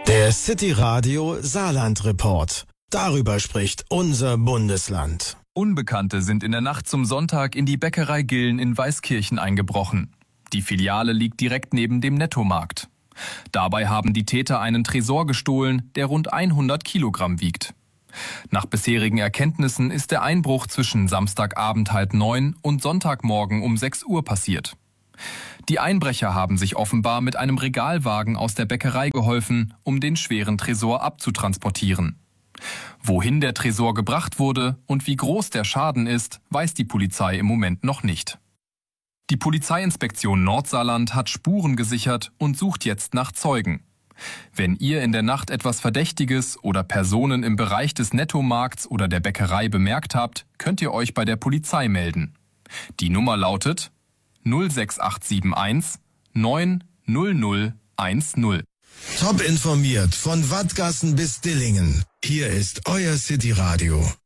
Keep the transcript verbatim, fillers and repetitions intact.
Der City Radio Saarland Report. Darüber spricht unser Bundesland. Unbekannte sind in der Nacht zum Sonntag in die Bäckerei Gillen in Weißkirchen eingebrochen. Die Filiale liegt direkt neben dem Nettomarkt. Dabei haben die Täter einen Tresor gestohlen, der rund hundert Kilogramm wiegt. Nach bisherigen Erkenntnissen ist der Einbruch zwischen Samstagabend halb neun und Sonntagmorgen um sechs Uhr passiert. Die Einbrecher haben sich offenbar mit einem Regalwagen aus der Bäckerei geholfen, um den schweren Tresor abzutransportieren. Wohin der Tresor gebracht wurde und wie groß der Schaden ist, weiß die Polizei im Moment noch nicht. Die Polizeiinspektion Nordsaarland hat Spuren gesichert und sucht jetzt nach Zeugen. Wenn ihr in der Nacht etwas Verdächtiges oder Personen im Bereich des Nettomarkts oder der Bäckerei bemerkt habt, könnt ihr euch bei der Polizei melden. Die Nummer lautet null sechs acht sieben eins neun null null eins null. Top informiert von Wattgassen bis Dillingen. Hier ist euer City Radio.